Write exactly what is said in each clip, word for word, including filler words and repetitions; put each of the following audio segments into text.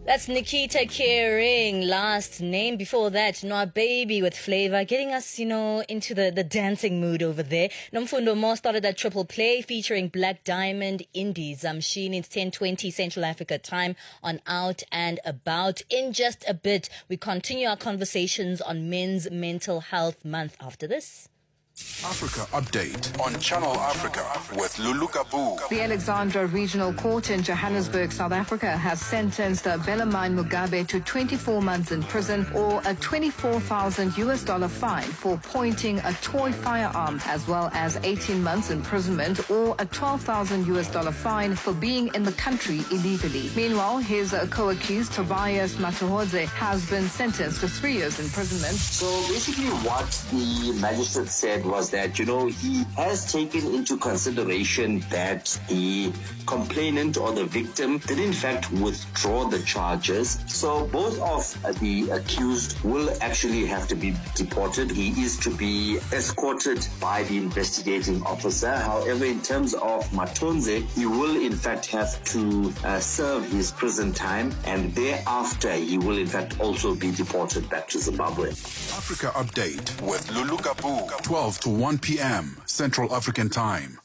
That's Nikita Kering, last name. Before that, Noah Baby with Flavor, getting us, you know, into the, the dancing mood over there. Nomfundo Mo started that triple play featuring Black Diamond, Indies, Zamshini. It's ten twenty Central Africa time on Out and About. In just a bit, we continue our conversations on Men's Mental Health Month after this. Africa Update on Channel Africa with Lulu Kabu. The Alexandra Regional Court in Johannesburg, South Africa, has sentenced Bellarmine Mugabe to twenty-four months in prison or a twenty-four thousand U S dollar fine for pointing a toy firearm, as well as eighteen months imprisonment or a twelve thousand U S dollar fine for being in the country illegally. Meanwhile, his co-accused Tobias Matuhodze has been sentenced to three years imprisonment. So basically what the magistrate said was that, you know, he has taken into consideration that the complainant or the victim did in fact withdraw the charges. So both of the accused will actually have to be deported. He is to be escorted by the investigating officer. However, in terms of Matonze, he will in fact have to uh, serve his prison time, and thereafter he will in fact also be deported back to Zimbabwe. Africa Update with Lulu Kabu, twelve to one p.m. Central African Time.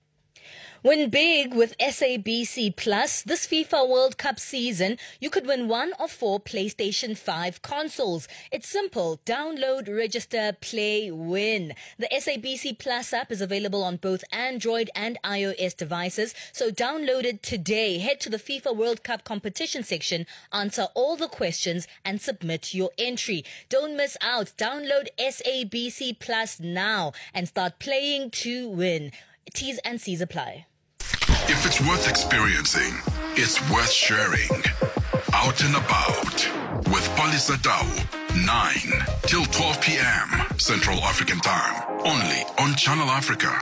Win big with S A B C Plus. This FIFA World Cup season, you could win one of four PlayStation five consoles. It's simple. Download, register, play, win. The S A B C Plus app is available on both Android and iOS devices, so download it today. Head to the FIFA World Cup competition section, answer all the questions, and submit your entry. Don't miss out. Download S A B C Plus now and start playing to win. T's and C's apply. If it's worth experiencing, it's worth sharing. Out and About with Palisa Tau, nine till twelve p.m. Central African Time, only on Channel Africa.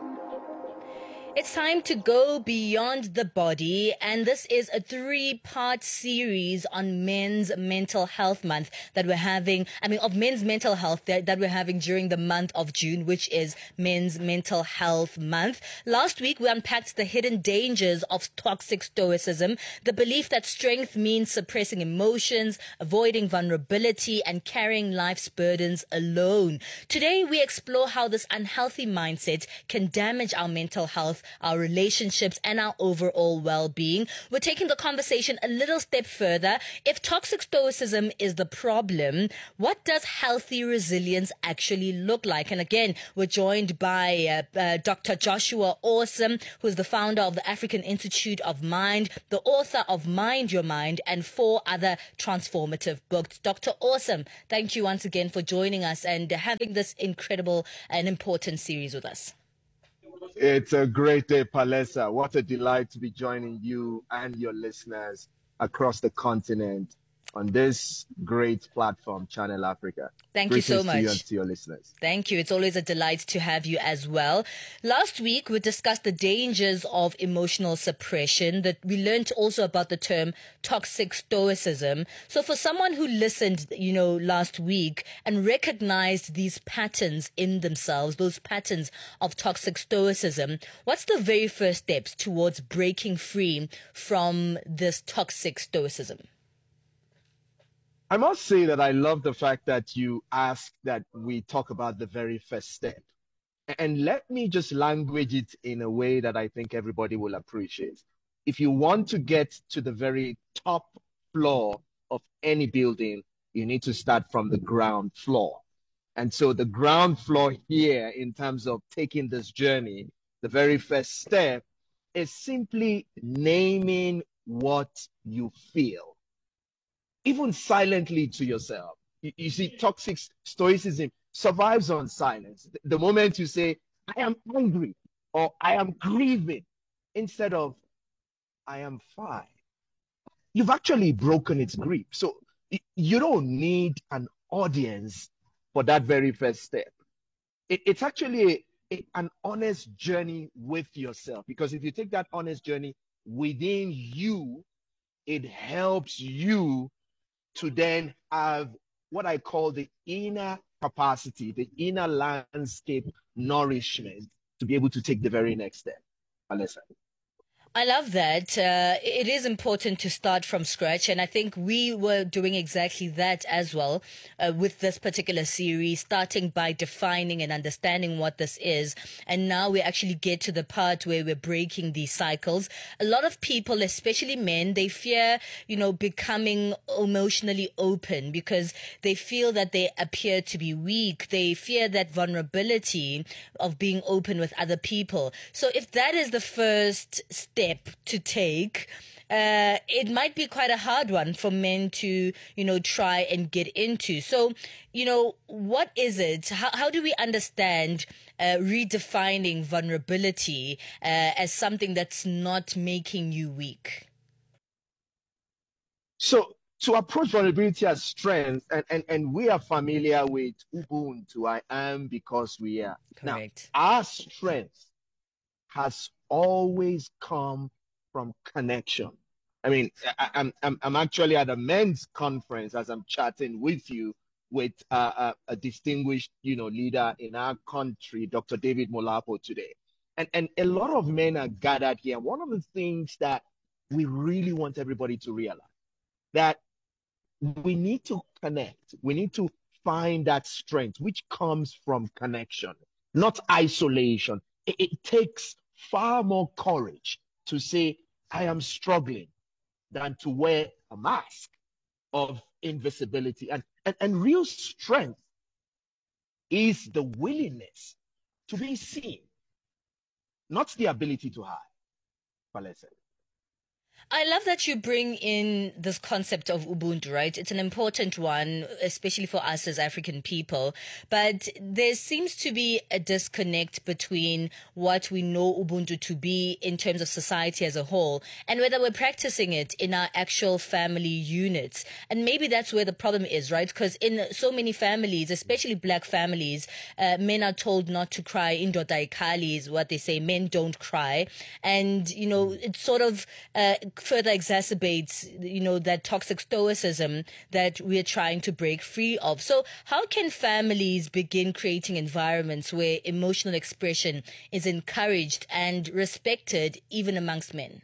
It's time to go beyond the body, and this is a three-part series on Men's Mental Health Month that we're having, I mean, of men's mental health that, that we're having during the month of June, which is Men's Mental Health Month. Last week, we unpacked the hidden dangers of toxic stoicism, the belief that strength means suppressing emotions, avoiding vulnerability, and carrying life's burdens alone. Today, we explore how this unhealthy mindset can damage our mental health, our relationships, and our overall well-being. We're taking the conversation a little step further. If toxic stoicism is the problem, what does healthy resilience actually look like? And again, we're joined by uh, uh, Doctor Joshua Awesome, who's the founder of the African Institute of Mind, the author of Mind Your Mind, and four other transformative books. Doctor Awesome, thank you once again for joining us and having this incredible and important series with us. It's a great day, Palesa. What a delight to be joining you and your listeners across the continent on this great platform, Channel Africa. Thank Greetings you so much. To you and to your listeners. Thank you. It's always a delight to have you as well. Last week, we discussed the dangers of emotional suppression. That we learned also about the term toxic stoicism. So for someone who listened, you know, last week and recognized these patterns in themselves, those patterns of toxic stoicism, what's the very first steps towards breaking free from this toxic stoicism? I must say that I love the fact that you asked that we talk about the very first step. And let me just language it in a way that I think everybody will appreciate. If you want to get to the very top floor of any building, you need to start from the ground floor. And so the ground floor here, in terms of taking this journey, the very first step is simply naming what you feel. Even silently to yourself. You, you see, toxic stoicism survives on silence. The, the moment you say, I am angry, or I am grieving, instead of, I am fine, you've actually broken its grip. So you don't need an audience for that very first step. It, it's actually a, a, an honest journey with yourself, because if you take that honest journey within you, it helps you to then have what I call the inner capacity, the inner landscape nourishment to be able to take the very next step. Alessa. I love that. Uh, it is important to start from scratch. And I think we were doing exactly that as well uh, with this particular series, starting by defining and understanding what this is. And now we actually get to the part where we're breaking these cycles. A lot of people, especially men, they fear, you know, becoming emotionally open because they feel that they appear to be weak. They fear that vulnerability of being open with other people. So if that is the first step to take, uh, it might be quite a hard one for men to, you know, try and get into. So, you know, what is it? How, how do we understand uh, redefining vulnerability uh, as something that's not making you weak? So to approach vulnerability as strength, and, and, and we are familiar with Ubuntu, I am because we are. Correct. Now, our strength has always come from connection. I mean, I, I'm, I'm, I'm actually at a men's conference as I'm chatting with you with uh, a, a distinguished, you know, leader in our country, Doctor David Molapo today. And, and a lot of men are gathered here. One of the things that we really want everybody to realize that we need to connect. We need to find that strength, which comes from connection, not isolation. It, it takes far more courage to say, I am struggling, than to wear a mask of invisibility. And, and, and real strength is the willingness to be seen, not the ability to hide. Palese. I love that you bring in this concept of Ubuntu, right? It's an important one, especially for us as African people. But there seems to be a disconnect between what we know Ubuntu to be in terms of society as a whole and whether we're practicing it in our actual family units. And maybe that's where the problem is, right? Because in so many families, especially black families, uh, men are told not to cry. Indoda ikali is what they say. Men don't cry. And, you know, it's sort of uh, further exacerbates, you know, that toxic stoicism that we're trying to break free of. So how can families begin creating environments where emotional expression is encouraged and respected even amongst men?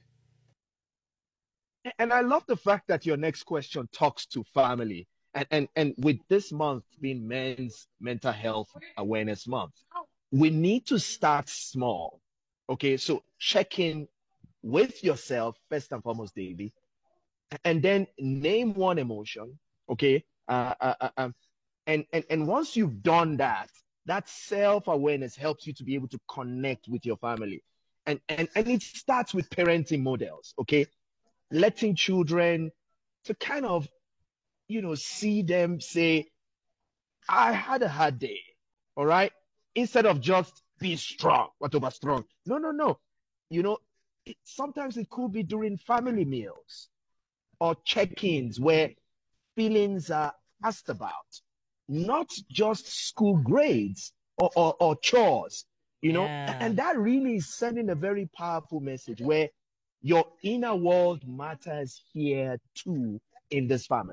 And I love the fact that your next question talks to family. And, and, and with this month being Men's Mental Health Awareness Month, we need to start small. Okay, so check in with yourself first and foremost daily, and then name one emotion. Okay, uh, uh, uh, um, and and and once you've done that, that self-awareness helps you to be able to connect with your family, and and and it starts with parenting models. Okay, letting children to kind of, you know, see them say, I had a hard day, all right, instead of just be strong, what over strong. No, no, no. You know, it, sometimes it could be during family meals or check-ins where feelings are asked about, not just school grades or, or, or chores, you know, Yeah. and that really is sending a very powerful message where your inner world matters here too in this family.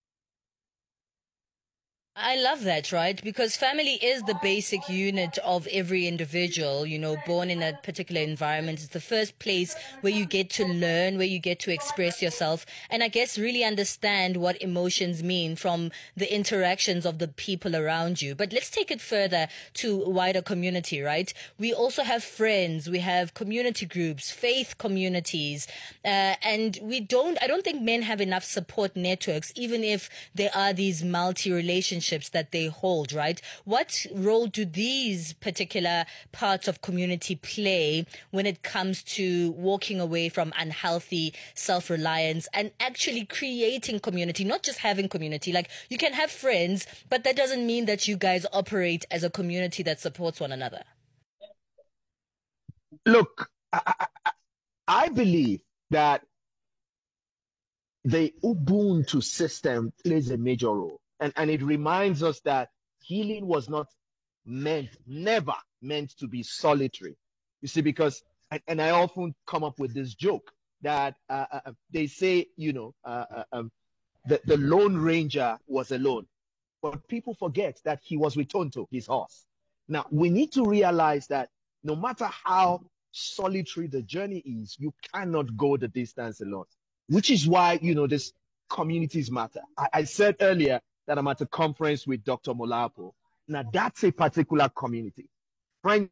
I love that, right? Because family is the basic unit of every individual, you know, born in a particular environment. It's the first place where you get to learn, where you get to express yourself, and I guess really understand what emotions mean from the interactions of the people around you. But let's take it further to wider community, right? We also have friends, we have community groups, faith communities, uh, and we don't, I don't think men have enough support networks, even if there are these multi-relationships that they hold, right? What role do these particular parts of community play when it comes to walking away from unhealthy self-reliance and actually creating community, not just having community? Like, you can have friends, but that doesn't mean that you guys operate as a community that supports one another. Look, I, I, I believe that the Ubuntu system plays a major role. And, and it reminds us that healing was not meant, never meant to be solitary. You see, because, and, and I often come up with this joke that uh, uh, they say, you know, uh, uh, um, the, the Lone Ranger was alone. But people forget that he was with Tonto, his horse. Now, we need to realize that no matter how solitary the journey is, you cannot go the distance alone, which is why, you know, this communities matter. I, I said earlier that I'm at a conference with Doctor Molapo. Now, that's a particular community. Friend.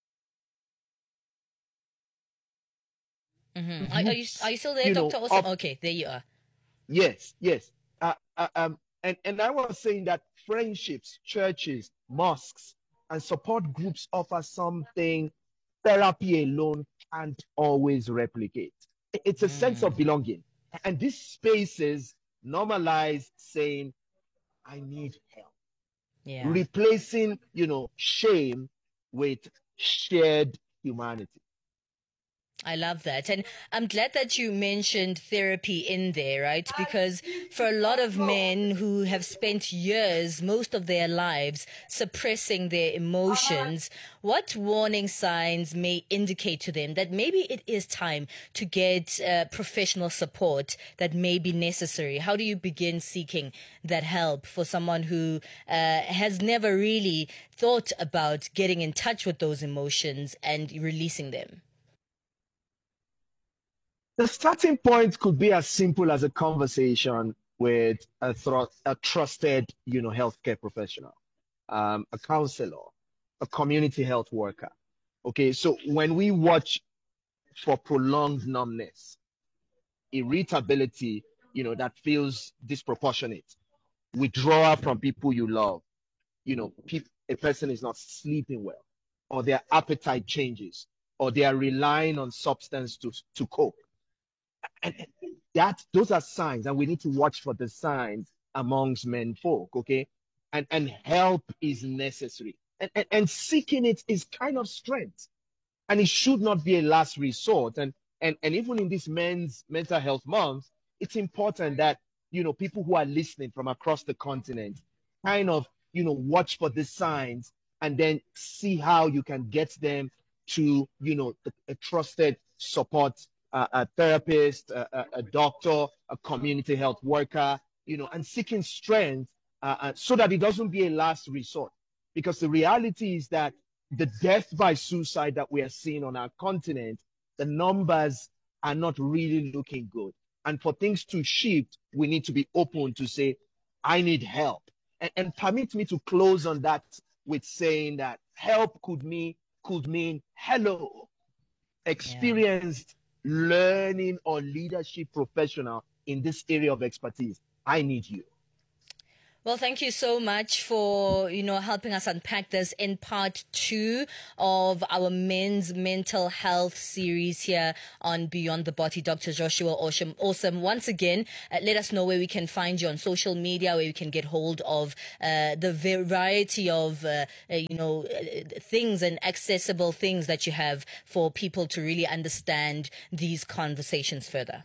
Mm-hmm. Are, are, you, are you still there, you Doctor know, Awesome? of, okay, there you are. Yes, yes. Uh, uh, um, and, and I was saying that friendships, churches, mosques, and support groups offer something therapy alone can't always replicate. It's a mm. sense of belonging. And these spaces normalize saying, I need help. Yeah. Replacing, you know, shame with shared humanity. I love that. And I'm glad that you mentioned therapy in there, right? Because for a lot of men who have spent years, most of their lives, suppressing their emotions, what warning signs may indicate to them that maybe it is time to get uh, professional support that may be necessary? How do you begin seeking that help for someone who uh, has never really thought about getting in touch with those emotions and releasing them? The starting point could be as simple as a conversation with a, thr- a trusted, you know, healthcare professional, um, a counselor, a community health worker. Okay, so when we watch for prolonged numbness, irritability, you know, that feels disproportionate, withdrawal from people you love, you know, pe- a person is not sleeping well, or their appetite changes, or they are relying on substance to, to cope. And that those are signs, and we need to watch for the signs amongst men folk, okay? And and help is necessary. And, and, and seeking it is kind of strength. And it should not be a last resort. And and, and even in this men's mental health month, it's important that, you know, people who are listening from across the continent kind of, you know, watch for the signs and then see how you can get them to, you know, a, a trusted support Uh, a therapist, a, a, a doctor, a community health worker, you know, and seeking strength uh, uh, so that it doesn't be a last resort. Because the reality is that the death by suicide that we are seeing on our continent, the numbers are not really looking good. And for things to shift, we need to be open to say, I need help. And, and permit me to close on that with saying that help could mean, could mean hello, experienced yeah. learning or leadership professional in this area of expertise. I need you. Well, thank you so much for, you know, helping us unpack this in part two of our men's mental health series here on Beyond the Body. Doctor Joshua Awesome. Awesome. Once again, uh, let us know where we can find you on social media, where we can get hold of uh, the variety of, uh, uh, you know, uh, things and accessible things that you have for people to really understand these conversations further.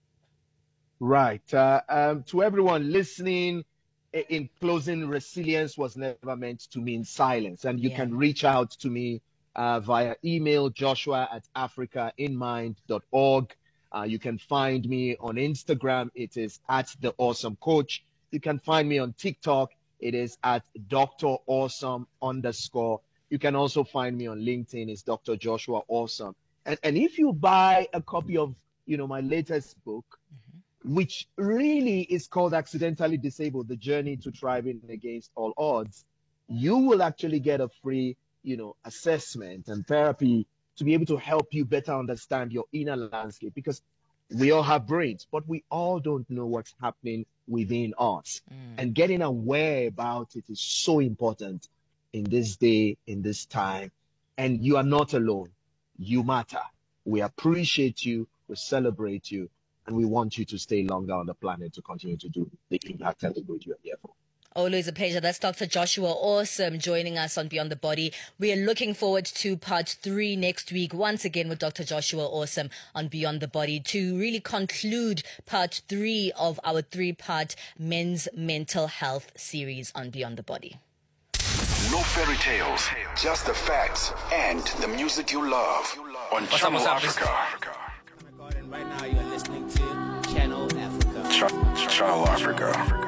Right. Uh, um, to everyone listening, in closing, resilience was never meant to mean silence. And you yeah. can reach out to me uh, via email, joshua at africa in mind dot org. Uh, you can find me on Instagram. It is at The Awesome Coach. You can find me on TikTok. It is at Doctor Awesome underscore. You can also find me on LinkedIn. It's Doctor Joshua Awesome. And, and if you buy a copy of, you know, my latest book, mm-hmm. which really is called Accidentally Disabled, The Journey to Thriving Against All Odds, you will actually get a free, you know, assessment and therapy to be able to help you better understand your inner landscape, because we all have brains, but we all don't know what's happening within us. Mm. And getting aware about it is so important in this day, in this time. And you are not alone. You matter. We appreciate you. We celebrate you. And we want you to stay longer on the planet to continue to do the impact and the good you are here for. Always a pleasure. That's Doctor Joshua Awesome joining us on Beyond the Body. We are looking forward to part three next week, once again with Doctor Joshua Awesome on Beyond the Body, to really conclude part three of our three-part men's mental health series on Beyond the Body. No fairy tales, just the facts and the music you love on Channel Africa. Right now you're listening to Channel Africa. Ch- Channel Africa.